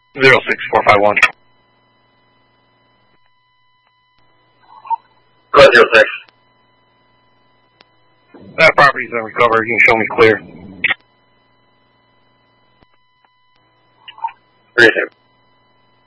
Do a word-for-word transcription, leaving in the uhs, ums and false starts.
zero six four five one. Go ahead, zero six. That property's unrecovered. You can show me clear. three six.